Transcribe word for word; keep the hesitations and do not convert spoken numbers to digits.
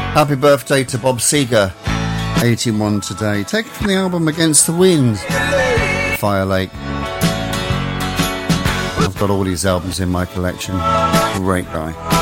Happy birthday to Bob Seger, eighty-one today. Taken from the album Against the Wind, Fire Lake. I've got all these albums in my collection. Great guy.